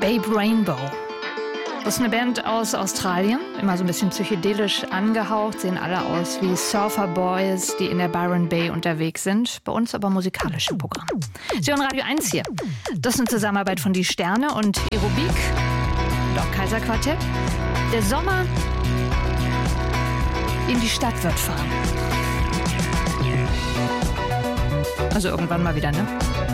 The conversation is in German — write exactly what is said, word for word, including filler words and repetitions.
Babe Rainbow. Das ist eine Band aus Australien, immer so ein bisschen psychedelisch angehaucht, sehen alle aus wie Surfer Boys, die in der Byron Bay unterwegs sind, bei uns aber musikalisch im Programm. Sie hören Radio eins hier. Das ist eine Zusammenarbeit von Die Sterne und Aerobik und auch Kaiserquartett. Der Sommer in die Stadt wird fahren. Also irgendwann mal wieder, ne?